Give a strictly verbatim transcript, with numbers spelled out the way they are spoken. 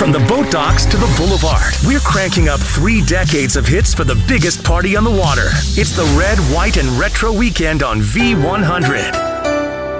From the boat docks to the boulevard, we're cranking up three decades of hits for the biggest party on the water. It's the Red, White, and Retro Weekend on V one hundred.